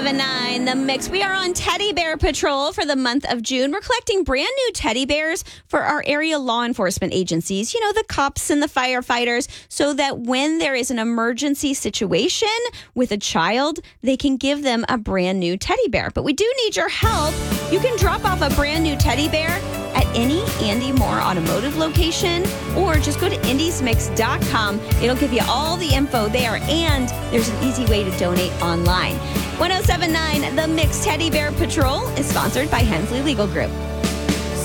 1079 The Mix. We are on Teddy Bear Patrol for the month of June. We're collecting brand new teddy bears for our area law enforcement agencies, the cops and the firefighters, so that when there is an emergency situation with a child, they can give them a brand new teddy bear. But we do need your help. You can drop off a brand new teddy bear at any Andy Moore automotive location, or just go to indiesmix.com. It'll give you all the info there, and there's an easy way to donate online. 1079 The Mix Teddy Bear Patrol is sponsored by Hensley Legal Group.